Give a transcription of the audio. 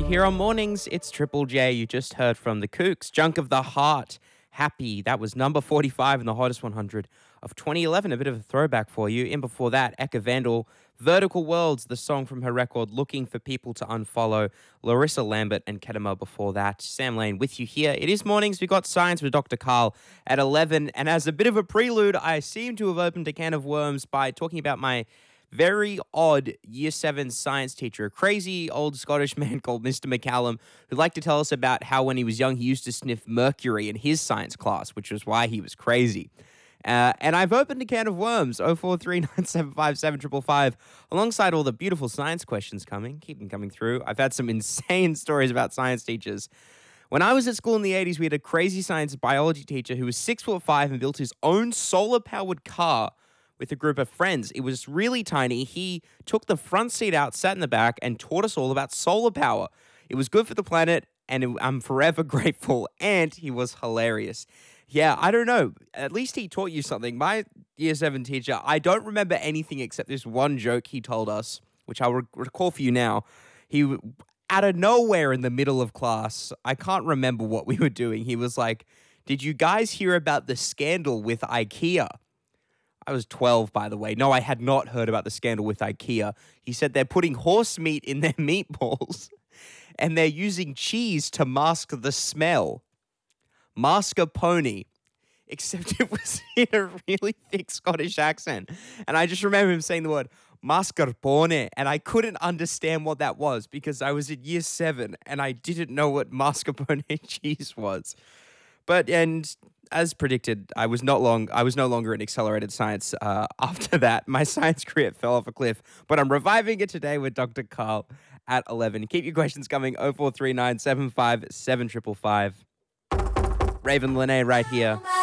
Here on Mornings, it's Triple J. You just heard from the Kooks. Junk of the Heart, Happy. That was number 45 in the Hottest 100 of 2011. A bit of a throwback for you. In before that, Eka Vandal, Vertical Worlds, the song from her record, Looking for People to Unfollow. Larissa Lambert and Kedema before that. Sam Lane with you here. It is Mornings. We got Science with Dr. Carl at 11. And as a bit of a prelude, I seem to have opened a can of worms by talking about my very odd Year 7 science teacher, a crazy old Scottish man called Mr. McCallum, who liked to tell us about how when he was young, he used to sniff mercury in his science class, which was why he was crazy. And I've opened a can of worms, 0439757555, alongside all the beautiful science questions coming. Keep them coming through. I've had some insane stories about science teachers. When I was at school in the 80s, we had a crazy science biology teacher who was 6'5" and built his own solar-powered car with a group of friends. It was really tiny. He took the front seat out, sat in the back, and taught us all about solar power. It was good for the planet, and I'm forever grateful, and he was hilarious. Yeah, I don't know. At least he taught you something. My Year 7 teacher, I don't remember anything except this one joke he told us, which I'll recall for you now. He, out of nowhere in the middle of class, I can't remember what we were doing. He was like, "Did you guys hear about the scandal with IKEA?" I was 12, by the way. No, I had not heard about the scandal with IKEA. He said they're putting horse meat in their meatballs and they're using cheese to mask the smell. Mascarpone. Except it was in a really thick Scottish accent. And I just remember him saying the word mascarpone, and I couldn't understand what that was because I was in Year 7 and I didn't know what mascarpone cheese was. And as predicted, I was no longer in accelerated science after that. My science career fell off a cliff, but I'm reviving it today with Dr. Carl at 11. Keep your questions coming, 0439 757 555. Raven Lene right here.